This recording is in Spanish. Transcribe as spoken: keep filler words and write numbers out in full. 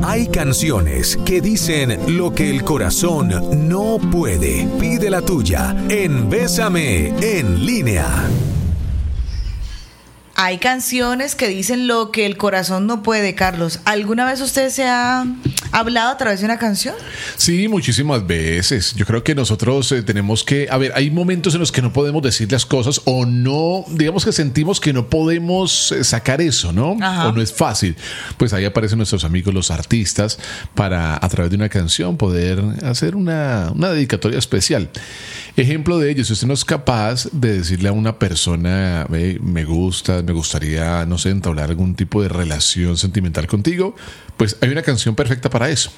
Hay canciones que dicen lo que el corazón no puede. Pide la tuya en Bésame en línea. Hay canciones que dicen lo que el corazón no puede, Carlos. ¿Alguna vez usted se ha hablado a través de una canción? Sí, muchísimas veces. Yo creo que nosotros eh, tenemos que... A ver, hay momentos en los que no podemos decir las cosas o no... Digamos que sentimos que no podemos eh, sacar eso, ¿no? Ajá. O no es fácil. Pues ahí aparecen nuestros amigos, los artistas, para a través de una canción poder hacer una, una dedicatoria especial. Ejemplo de ello, si usted no es capaz de decirle a una persona, eh, me gusta, me gustaría, no sé, entablar algún tipo de relación sentimental contigo, pues hay una canción perfecta para eso.